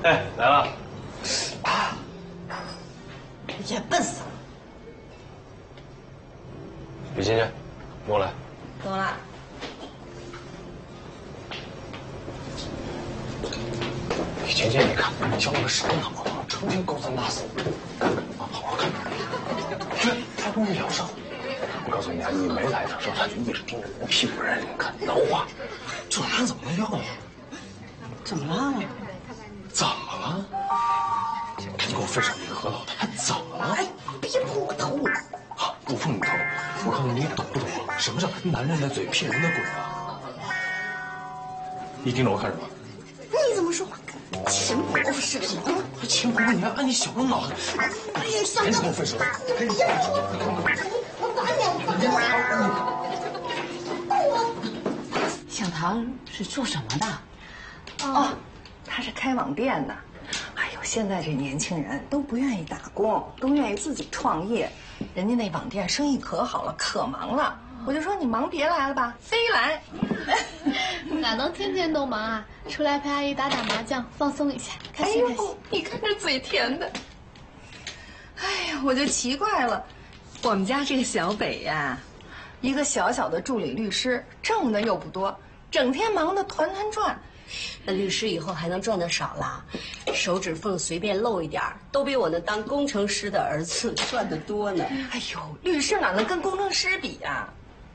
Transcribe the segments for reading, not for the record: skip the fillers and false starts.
哎，来了。 也笨死了。 李芊芊，跟我来。 怎么了？ 李芊芊，你看，交了个什么男朋友，成天高三大四，干啊，好好干。他跟我聊上，我告诉你啊，你没来的时候，他就一直盯着你的屁股认，你看闹话。这玩意儿怎么能要啊？ 怎么了？ 怎么了？赶紧给我分手，你个何老太，怎么了？ 哎，别碰我头！ 啊，不碰你头，我告诉你，你懂不懂啊？什么叫男人的嘴骗人的鬼啊？你盯着我看什么？ 你怎么说话？钱包似的！ 钱包，你还按你小的脑子！ 哎呀，小赶紧跟我分手！赶紧！ 小唐是做什么的？ 哦，他是开网店的。哎呦，现在这年轻人都不愿意打工，都愿意自己创业。人家那网店生意可好了，可忙了。我就说你忙别来了吧，非来。 哪能天天都忙啊？出来陪阿姨打打麻将，放松一下，开心开心。 你看这嘴甜的。哎呀，我就奇怪了，我们家这个小北呀，一个小小的助理律师，挣的又不多，整天忙得团团转。 那律师以后还能赚得少啦？手指缝随便露一点都比我那当工程师的儿子赚得多呢。 哎呦，律师哪能跟工程师比呀？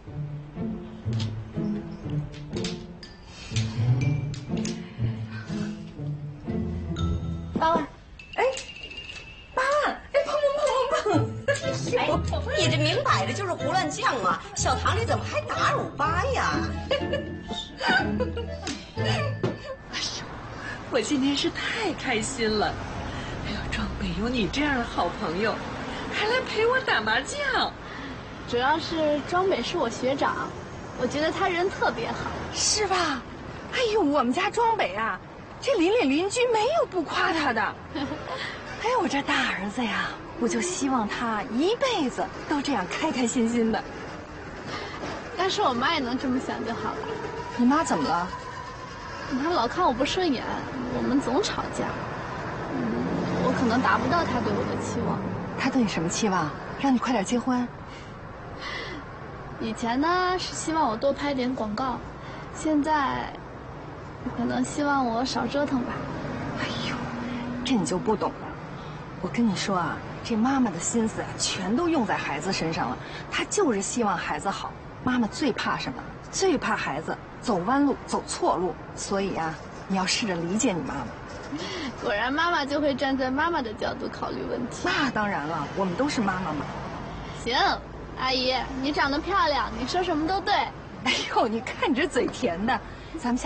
8万， 哎，8万，哎，碰！ 哎，你这明摆着就是胡乱犟嘛！小唐，你怎么还打辱巴呀？ 我今天是太开心了！哎呦，庄北有你这样的好朋友，还来陪我打麻将。 主要是庄北是我学长，我觉得他人特别好， 是吧？哎呦，我们家庄北啊，这邻居没有不夸他的。哎呦，我这大儿子呀，我就希望他一辈子都这样开开心心的。 要是我妈也能这么想就好了。 你妈怎么了？ 她老看我不顺眼，我们总吵架。我可能达不到她对我的期望。 她对你什么期望？让你快点结婚？ 以前呢是希望我多拍点广告，现在可能希望我少折腾吧。 哎呦，这你就不懂了。我跟你说啊，这妈妈的心思啊，全都用在孩子身上了。她就是希望孩子好。妈妈最怕什么？最怕孩子走弯路、走错路。所以啊，你要试着理解你妈妈。 果然，妈妈就会站在妈妈的角度考虑问题。 那当然了，我们都是妈妈嘛。 行，阿姨，你长得漂亮，你说什么都对。 哎呦，你看你这嘴甜的，咱们下。